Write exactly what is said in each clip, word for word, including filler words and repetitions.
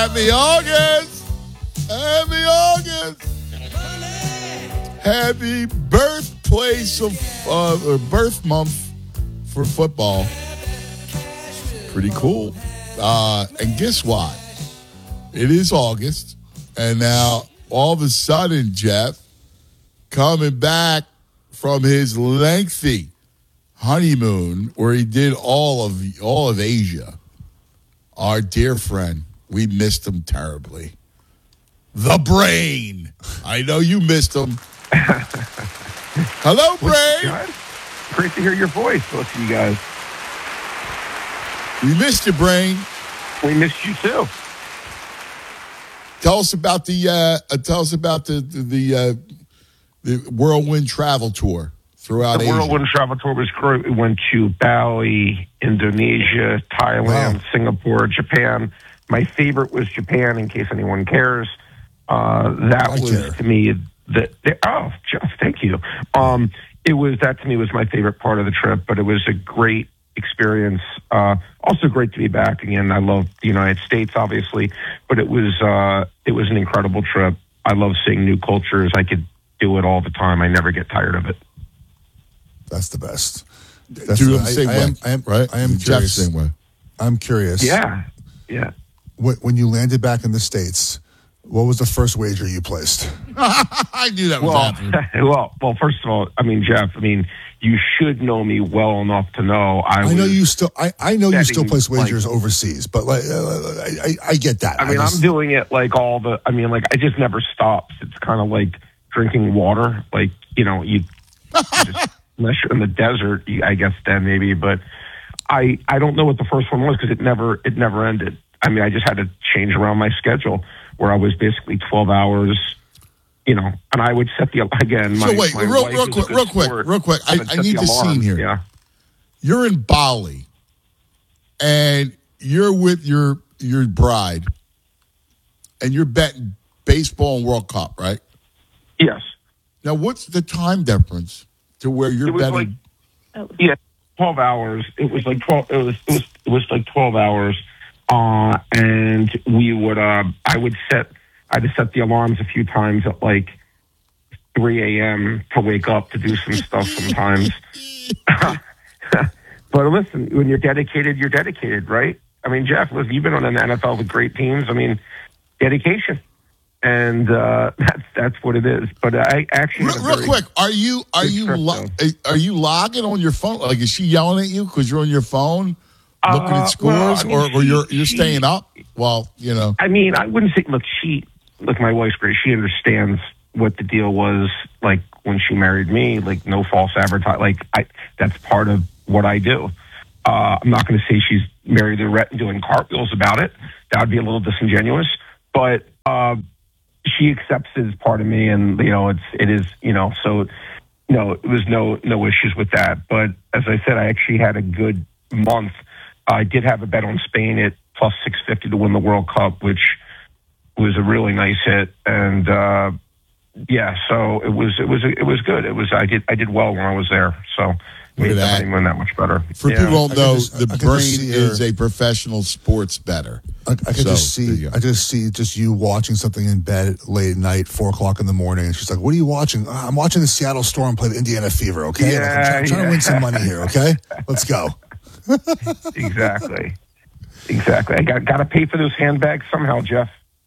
Happy August! Happy August! Happy birthplace of uh, or birth month for football. Pretty cool. Uh, and guess what? It is August, and now all of a sudden, Jeff, coming back from his lengthy honeymoon where he did all of all of Asia. Our dear friend, we missed him terribly. The Brain. I know you missed him. Hello, Brain. Great to hear your voice, both of you guys. We missed you, Brain. We missed you too. Tell us about the uh, uh, tell us about the the the, uh, the whirlwind travel tour throughout the Asia. The whirlwind travel tour was great. We went to Bali, Indonesia, Thailand, wow. Singapore, Japan. My favorite was Japan, in case anyone cares. Uh, that I was care. to me the, the oh, Jeff, thank you. Um, it was that to me was my favorite part of the trip, but it was a great experience. Uh, also great to be back again. I love the United States, obviously, but it was uh, it was an incredible trip. I love seeing new cultures. I could do it all the time. I never get tired of it. That's the best. That's do the, the same I, way, I am, I am, right? I am curious. Same way. I'm curious. Yeah, yeah. When, when you landed back in the States, what was the first wager you placed? I knew that was well, happening. Well, well, first of all, I mean, Jeff, I mean, you should know me well enough to know I. I know you still. I, I know you still place wagers like, overseas, but like, uh, I, I get that. I mean, I just, I'm doing it like all the. I mean, like I just never stops. It's kind of like drinking water. Like you know, you, you just, unless you're in the desert, you, I guess then maybe. But I I don't know what the first one was because it never it never ended. I mean, I just had to change around my schedule where I was basically twelve hours. You know, and I would set the again. My, so wait, my real, real quick, real quick, sport, real quick. I, I need the scene here. Yeah. You're in Bali, and you're with your your bride, and you're betting baseball and World Cup, right? Yes. Now, what's the time difference to where you're it was betting? Like, yeah, twelve hours. It was like twelve. It was it was it was like twelve hours, uh, and we would. Uh, I would set. I had to set the alarms a few times at like three a.m. to wake up to do some stuff sometimes. But listen, when you're dedicated, you're dedicated, right? I mean, Jeff, listen, you've been on an N F L with great teams. I mean, dedication. And uh, that's that's what it is. But I actually real, real quick, are you are you lo- are you logging on your phone? Like, is she yelling at you because you're on your phone looking uh, at scores, well, I mean, or, or she, you're you're she, staying up? Well, you know. I mean, I wouldn't say. Look, she look. My wife's great. She understands what the deal was. Like when she married me, like no false advertising. Like I, that's part of what I do. Uh, I'm not going to say she's married to Rhett and doing cartwheels about it. That would be a little disingenuous. But uh, she accepts it as part of me, and you know, it's it is you know. So no, it was no no issues with that. But as I said, I actually had a good month. I did have a bet on Spain at plus six fifty to win the World Cup, which was a really nice hit. And uh, yeah, so it was it was it was good. It was I did I did well when I was there. So. Made that honeymoon that much better. For yeah. people who don't know, just, the Brain is your, a professional sports bettor. I, I can so, just see, I just see just you watching something in bed late at night, four o'clock in the morning, and she's like, "What are you watching?" Oh, I'm watching the Seattle Storm play the Indiana Fever. Okay, yeah, like, I'm, try, I'm trying yeah. to win some money here. Okay, let's go. Exactly, exactly. I got got to pay for those handbags somehow, Jeff.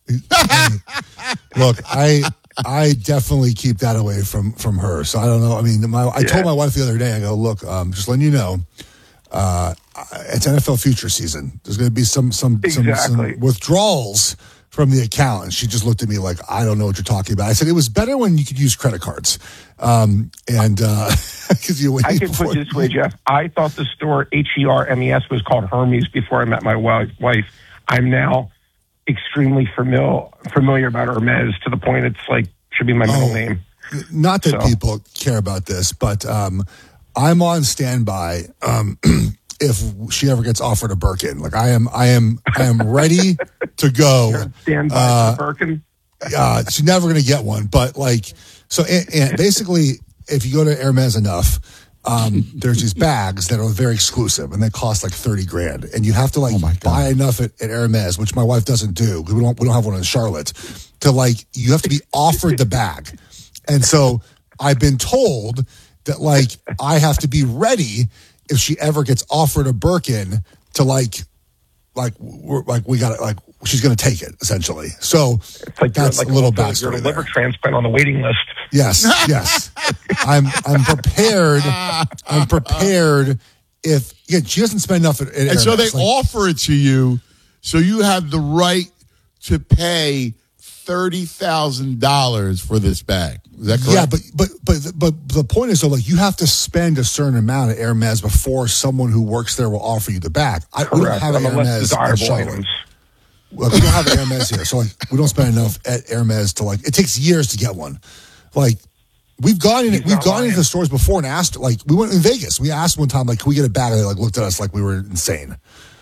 Look, I. I definitely keep that away from, from her. So I don't know. I mean, my, I yeah. told my wife the other day, I go, look, um, just letting you know, uh, it's N F L future season. There's going to be some some, exactly. some some withdrawals from the account. And she just looked at me like, I don't know what you're talking about. I said, it was better when you could use credit cards. Um, and uh, cause you I can put it this way, Jeff. I thought the store H E R M E S was called Hermes before I met my wife. I'm now extremely familiar familiar about Hermes to the point it's like should be my middle oh, name. Not that so. people care about this, but um, I'm on standby um, if she ever gets offered a Birkin. Like I am, I am, I am ready to go. You're on standby uh, for Birkin. Uh, she's never going to get one, but like so. And, and basically, if you go to Hermes enough, um, there's these bags that are very exclusive and they cost like thirty grand. And you have to like Oh my God. buy enough at, at Hermes, which my wife doesn't do because we don't, we don't have one in Charlotte, to like, you have to be offered the bag. And so I've been told that like I have to be ready if she ever gets offered a Birkin to like, like, we're, like we got it, like she's going to take it essentially. So It's like that's you're, like a little also, You're backstory a liver there. transplant on the waiting list. Yes, yes. I'm I'm prepared. I'm prepared if yeah, she doesn't spend enough at, at And so they Hermes, like, offer it to you, so you have the right to pay thirty thousand dollars for this bag. Is that correct? yeah, but but but but the point is though, like you have to spend a certain amount at Hermes before someone who works there will offer you the bag. I we don't Correct. have On an the less Hermes in desirable Charlotte. items. Like, we don't have an Hermes here, so like we don't spend enough at Hermes to like. It takes years to get one. Like we've gone in, He's we've not gone lying. into the stores before and asked. Like we went in Vegas. We asked one time, like, can we get a bag? And they like looked at us like we were insane.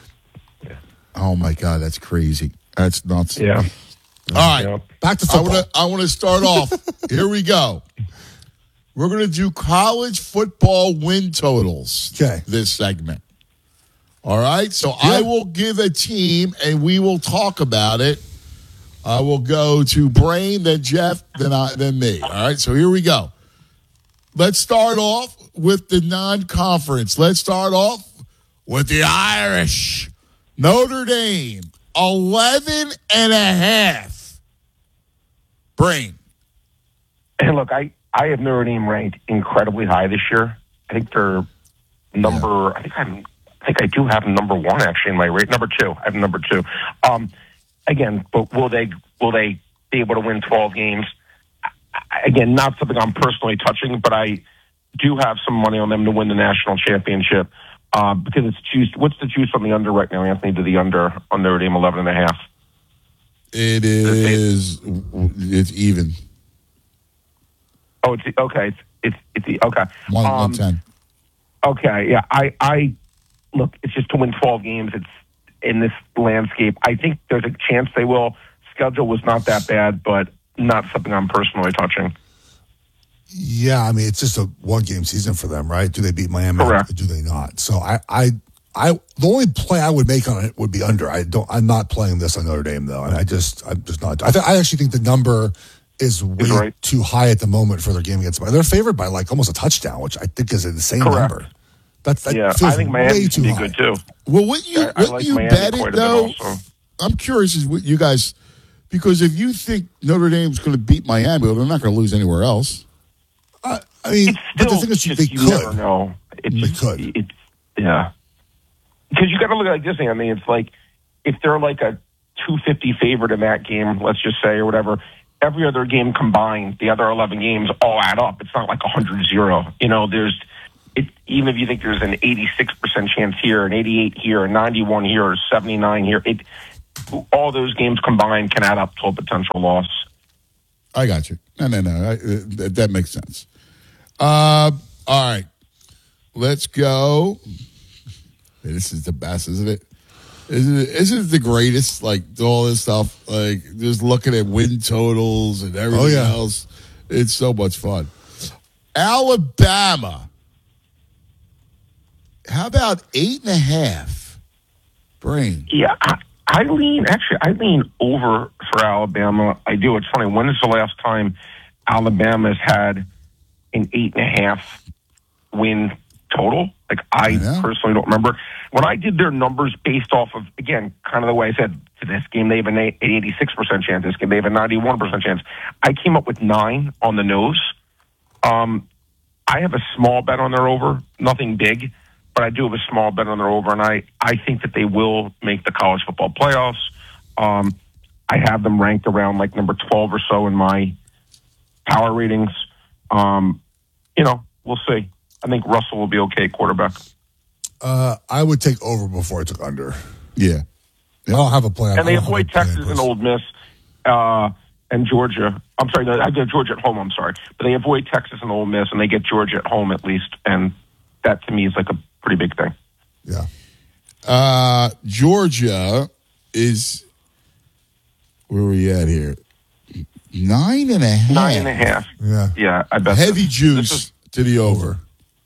Oh my God, that's crazy. That's nuts. Yeah. All right. Yeah. Back to I football. want to I want to start off. Here we go. We're going to do college football win totals. Okay. This segment. All right. So I will give a team and we will talk about it. I will go to Brain, then Jeff, then I, then me. All right. So here we go. Let's start off with the non-conference. Let's start off with the Irish. Notre Dame, eleven and a half. Brain. And look, I, I have Notre Dame ranked incredibly high this year. I think they're number. I think I'm. I think I do have them number one actually in my rate. Number two. I have them number two. Um, again, but will they will they be able to win twelve games? I, again, not something I'm personally touching, but I do have some money on them to win the national championship uh, because it's juice. What's the juice on the under right now, Anthony? To the under on Notre Dame eleven and a half. It is. It's even. Oh, it's okay. It's it's it's the okay. One, Um, one ten. Okay, yeah. I, I look. It's just to win twelve games. It's in this landscape. I think there's a chance they will. Schedule was not that bad, but not something I'm personally touching. Yeah, I mean, it's just a one game season for them, right? Do they beat Miami Correct. or do they not? So I, I, I, the only play I would make on it would be under. I don't, I'm not playing this on Notre Dame though. And I just, I'm just not. I, th- I actually think the number is way right. too high at the moment for their game against Miami. They're favored by like almost a touchdown, which I think is an insane Correct. number. That's that Yeah, feels I think way Miami too can be high. good too. Well, what you I- I what like you Miami bet quite it a bit though? also. I'm curious is what you guys, because if you think Notre Dame's going to beat Miami, well, they're not going to lose anywhere else. I, I mean, It's but still the thing is, just, they you never could. know. It's, They could. It's yeah, because you got to look at it like this thing. I mean, it's like if they're like a two fifty favorite in that game, let's just say or whatever. Every other game combined, the other eleven games all add up. It's not like a hundred zero. You know, there's it. Even if you think there's an eighty-six percent chance here, an eighty-eight here, a ninety-one here, or seventy-nine here, it all those games combined can add up to a potential loss. I got you. No, no, no. I, that, that makes sense. Uh, all right. Let's go. This is the best, isn't it? Isn't it, isn't it the greatest? Like, all this stuff, like, just looking at win totals and everything Oh, yeah. else. It's so much fun. Alabama. How about eight and a half? Brain. Yeah, I, I lean actually. I lean over for Alabama. I do. It's funny. When is the last time Alabama's had an eight and a half win total? Like I Yeah. personally don't remember. When I did their numbers based off of again, kind of the way I said to this game, they have an eighty-six percent chance. This game, they have a ninety-one percent chance. I came up with nine on the nose. Um, I have a small bet on their over, nothing big. But I do have a small bet on their over, and I, I think that they will make the college football playoffs. Um, I have them ranked around like number twelve or so in my power ratings. Um, you know, we'll see. I think Russell will be okay at quarterback. Uh, I would take over before I took under. Yeah. I don't have a plan. And they avoid Texas and Old Miss uh, and Georgia. I'm sorry, no, I get Georgia at home, I'm sorry. But they avoid Texas and Old Miss, and they get Georgia at home at least. And that, to me, is like a pretty big thing. Yeah. Uh, Georgia is, where are we at here? Nine and a half. Nine and a half. Yeah. Yeah, I bet. Heavy this- juice This is, to the over.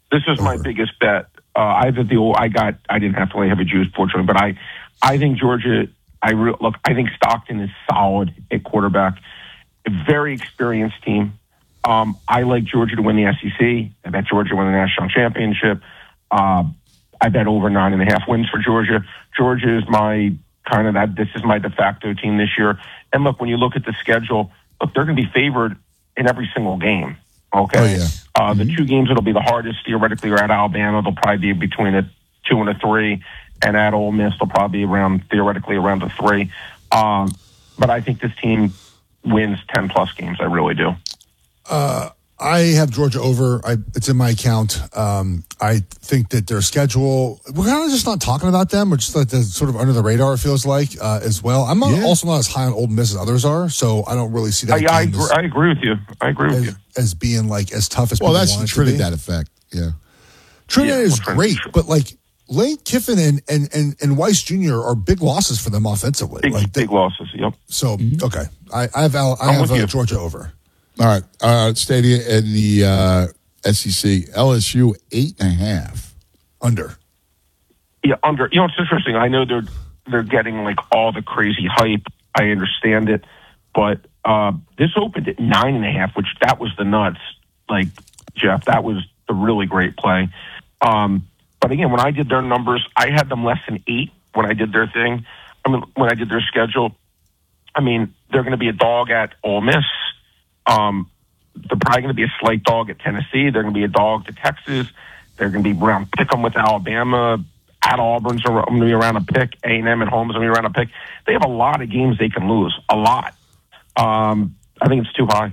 This is my Over. biggest bet. Uh, I have the I got I didn't have to lay heavy juice, fortunately, but I I think Georgia. I re- look. I think Stockton is solid at quarterback. A very experienced team. Um, I like Georgia to win the S E C. I bet Georgia win the national championship. Uh, I bet over nine and a half wins for Georgia. Georgia is my kind of that. This is my de facto team this year. And look, when you look at the schedule, look, they're going to be favored in every single game. Okay, Oh, yeah. uh, the two games that'll be the hardest theoretically are at Alabama. They'll probably be between a two and a three, and at Ole Miss they'll probably be around theoretically around a three. Um, but I think this team wins ten plus games. I really do. Uh, I have Georgia over. I, it's in my account. Um, I think that their schedule, we're kind of just not talking about them. We're just like the sort of under the radar, it feels like, uh, as well. I'm not, Yeah. also not as high on Ole Miss as others are, so I don't really see that I, I, game agree, as, I agree with you. I agree with you. as, as being like as tough as Well, people that's want the it to be. Trinidad effect. Yeah. Trinidad Yeah, is well, great, Trinidad- but like Lane Kiffin and, and, and, and Weiss Junior are big losses for them offensively. Big, like they, big losses. Yep. So, okay. I, I have, Al, I I'm have with uh, you. Georgia over. All right. Uh, Stadia in the uh, S E C. L S U eight and a half. Under. Yeah, under. You know, it's interesting. I know they're they're getting like all the crazy hype. I understand it, but uh, this opened at nine and a half, which that was the nuts. Like Jeff, that was the really great play. Um, but again, when I did their numbers, I had them less than eight when I did their thing. I mean, when I did their schedule, I mean, they're going to be a dog at Ole Miss. Um, they're probably going to be a slight dog at Tennessee. They're going to be a dog to Texas. They're going to be around pick 'em with Alabama. At Auburn's going to be around a pick. A and M at home is going to be around a pick. They have a lot of games they can lose. A lot. Um, I think it's too high.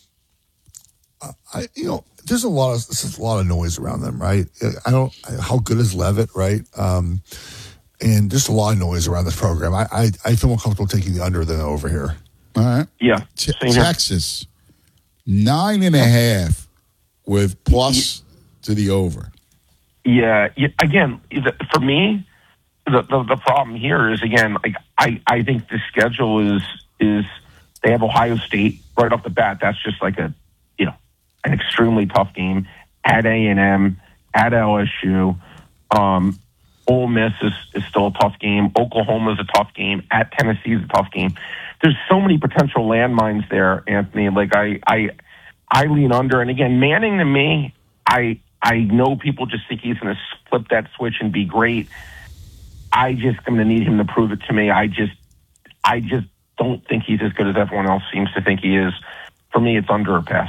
I, you know, there's a lot of there's a lot of noise around them, right? I don't. How good is Levitt, right? Um, and just a lot of noise around this program. I, I, I feel more comfortable taking the under than over here. All right. Yeah. T- Same here. Texas, nine and a half with plus to the over. Yeah, yeah. Again, the, for me, the, the the problem here is again, like I, I think the schedule is is they have Ohio State right off the bat. That's just like a you know an extremely tough game at A and M, at L S U. Um, Ole Miss is, is still a tough game. Oklahoma is a tough game. At Tennessee is a tough game. There's so many potential landmines there, Anthony. Like I I I lean under, and again, Manning to me, I. I know people just think he's going to flip that switch and be great. I just am going to need him to prove it to me. I just, I just don't think he's as good as everyone else seems to think he is. For me, it's under or pass.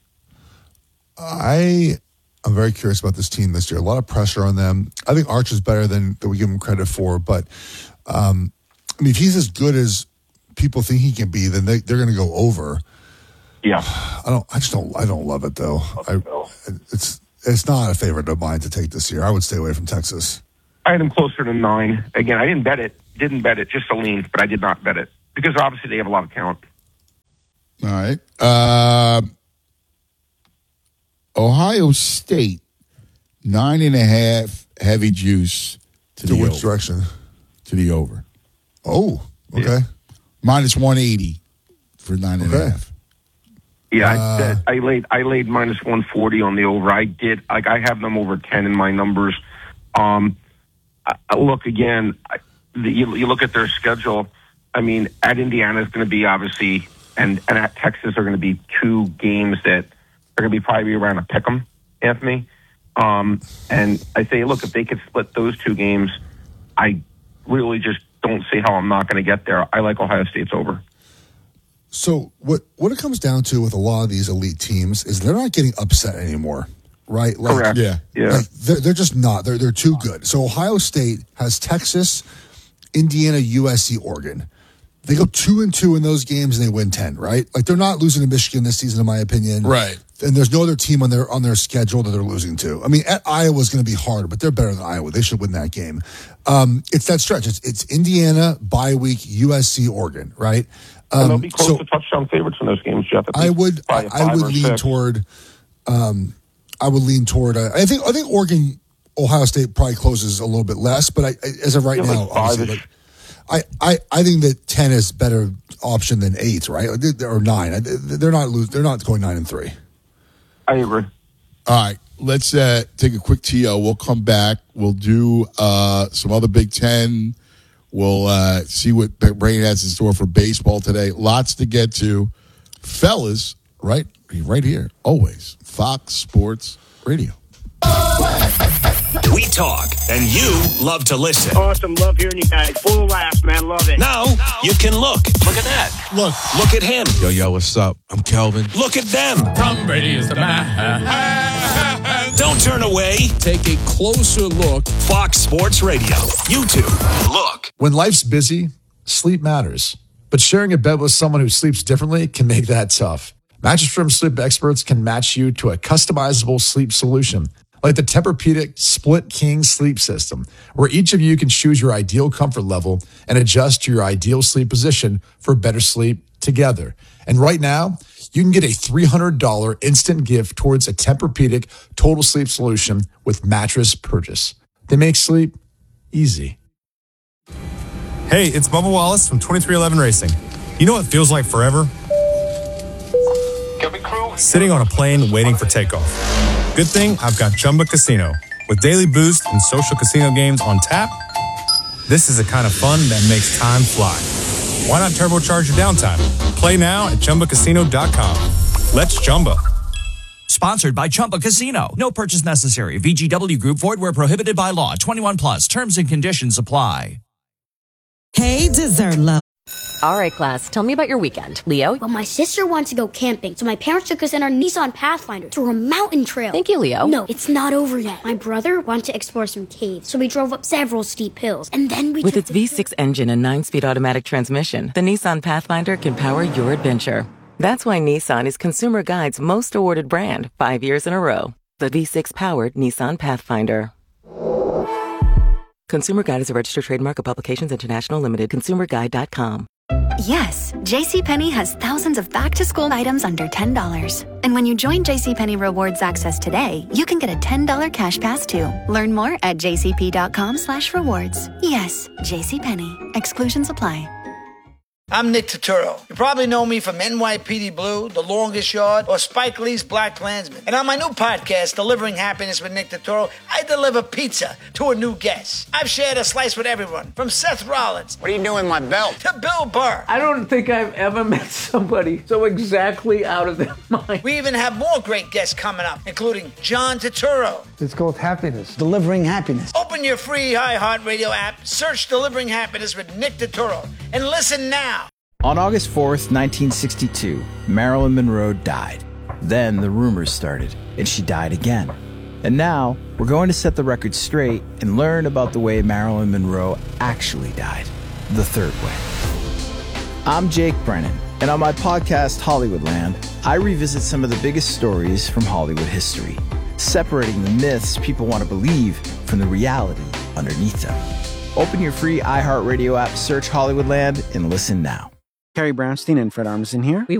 I am very curious about this team this year. A lot of pressure on them. I think Arch is better than, than we give him credit for. But um, I mean, if he's as good as people think he can be, then they, they're going to go over. Yeah, I don't. I just don't. I don't love it though. I, it's. It's not a favorite of mine to take this year. I would stay away from Texas. I had him closer to nine. Again, I didn't bet it. Didn't bet it, just a lean, but I did not bet it. Because obviously they have a lot of talent. All right. Uh, Ohio State, nine and a half heavy juice to, To the which over. direction? To the over. Oh, okay. Yeah. Minus one eighty for nine and a Okay. half. Yeah, Uh, I, I laid I laid minus one forty on the over. I did like I have them over ten in my numbers. Um, I, I look again. I, the, you, you look at their schedule. I mean, at Indiana is going to be obviously, and and at Texas are going to be two games that are going to be probably around a pick 'em, Anthony. Um, and I say, look, if they could split those two games, I really just don't see how I'm not going to get there. I like Ohio State's over. So what what it comes down to with a lot of these elite teams is they're not getting upset anymore, right? Like, Correct. Yeah. Yeah. Like they're, they're just not. They're they're too good. So Ohio State has Texas, Indiana, U S C, Oregon. They go two and two in those games and they win ten, right? Like they're not losing to Michigan this season, in my opinion. Right. And there's no other team on their on their schedule that they're losing to. I mean, at Iowa is going to be hard, but they're better than Iowa. They should win that game. Um, it's that stretch. It's, it's Indiana, bye week, U S C, Oregon, right? Um, And they'll be close so to touchdown favorites in those games, Jeff. I would I, Probably I five would or lean six. toward um, I would lean toward uh, I think I think Oregon Ohio State probably closes a little bit less, but I, I, as of right Yeah, now, like obviously, five-ish. like, I, I, I think that ten is better option than eight, right? Or nine. They're not lose. They're not going nine and three. I agree. All right. let's uh, take a quick T O. We'll come back. We'll do uh, some other Big Ten. We'll uh, see what Brain has in store for baseball today. Lots to get to. Fellas, right, right here, always. Fox Sports Radio. We talk, and you love to listen. Awesome. Love hearing you guys. Full of laughs, man. Love it. Now, you can look. Look at that. Look. Look at him. Yo, yo, what's up? I'm Kelvin. Look at them. Tom Brady is the man. Don't turn away. Take a closer look. Fox Sports Radio. YouTube. Look. When life's busy, sleep matters. But sharing a bed with someone who sleeps differently can make that tough. Mattress Firm sleep experts can match you to a customizable sleep solution, like the Tempur-Pedic Split King Sleep System, where each of you can choose your ideal comfort level and adjust to your ideal sleep position for better sleep together. And right now, you can get a three hundred dollars instant gift towards a Tempur-Pedic Total Sleep Solution with mattress purchase. They make sleep easy. Hey, it's Bubba Wallace from twenty-three eleven Racing. You know what feels like forever? Sitting on a plane waiting for takeoff. Good thing I've got Chumba Casino. With daily boost and social casino games on tap, this is the kind of fun that makes time fly. Why not turbocharge your downtime? Play now at Chumba Casino dot com. Let's Chumba. Sponsored by Chumba Casino. No purchase necessary. V G W Group. Void where prohibited by law. twenty-one plus. Terms and conditions apply. Hey, dessert love. All right, class, tell me about your weekend. Leo? Well, my sister wants to go camping, so my parents took us in our Nissan Pathfinder to a mountain trail. Thank you, Leo. No, it's not over yet. My brother wanted to explore some caves, so we drove up several steep hills, and then we... With its V six engine and nine-speed automatic transmission, the Nissan Pathfinder can power your adventure. That's why Nissan is Consumer Guide's most awarded brand, five years in a row. The V six-powered Nissan Pathfinder. Consumer Guide is a registered trademark of Publications International Limited. consumer guide dot com. Yes, JCPenney has thousands of back-to-school items under ten dollars. And when you join JCPenney Rewards Access today, you can get a ten dollars cash pass too. Learn more at jcp.com slash rewards. Yes, JCPenney. Exclusions apply. I'm Nick Turturro. You probably know me from N Y P D Blue, The Longest Yard, or Spike Lee's Black Klansman. And on my new podcast, Delivering Happiness with Nick Turturro, I deliver pizza to a new guest. I've shared a slice with everyone, from Seth Rollins. What are you doing with my belt? To Bill Burr. I don't think I've ever met somebody so exactly out of their mind. We even have more great guests coming up, including John Turturro. It's called Happiness. Delivering Happiness. Open your free iHeartRadio app, search Delivering Happiness with Nick Turturro, and listen now. On August fourth, nineteen sixty-two, Marilyn Monroe died. Then the rumors started, and she died again. And now, we're going to set the record straight and learn about the way Marilyn Monroe actually died. The third way. I'm Jake Brennan, and on my podcast, Hollywoodland, I revisit some of the biggest stories from Hollywood history, separating the myths people want to believe from the reality underneath them. Open your free iHeartRadio app, search Hollywoodland, and listen now. Carrie Brownstein and Fred Armisen here. We